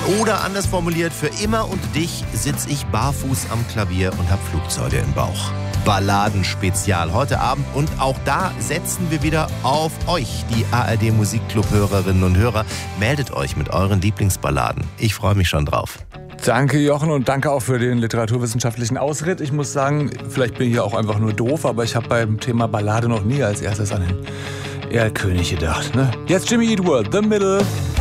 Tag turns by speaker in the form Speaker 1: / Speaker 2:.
Speaker 1: Oder anders formuliert, für immer und dich sitze ich barfuß am Klavier und hab Flugzeuge im Bauch. Balladenspezial heute Abend und auch da setzen wir wieder auf euch, die ARD Musikclub-Hörerinnen und Hörer. Meldet euch mit euren Lieblingsballaden. Ich freue mich schon drauf.
Speaker 2: Danke, Jochen, und danke auch für den literaturwissenschaftlichen Ausritt. Ich muss sagen, vielleicht bin ich ja auch einfach nur doof, aber ich habe beim Thema Ballade noch nie als erstes an den Erlkönig gedacht. Ne? Jetzt Jimmy Eat World, The Middle.